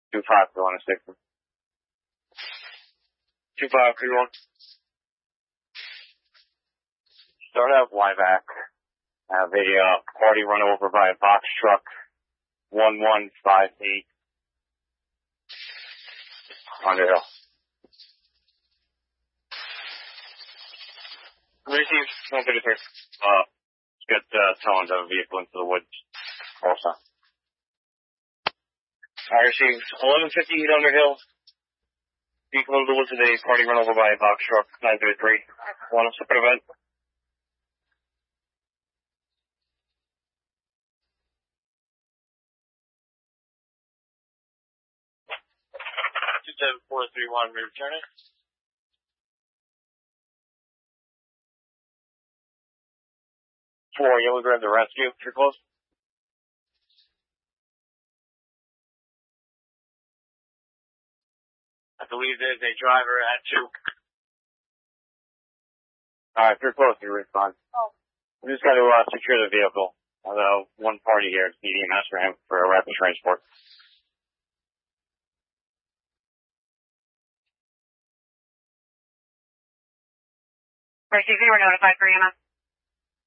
25-216. 2531. Start out Wyback. Have a party run over by a box truck. 1158. On the hill. Received 133. Get towing of a vehicle into the woods. Also. I received 1158 Underhill. Vehicle into the woods today. Party run over by a box truck. 933. Want a separate event? 27431, we return it. 4, you'll grab the rescue if you're close. I believe there's a driver at 2. Alright, if you're close, you respond. Oh. We just got to secure the vehicle. Although one party here is needing EMS for him for a rapid transport. Right, you were notified for EMS.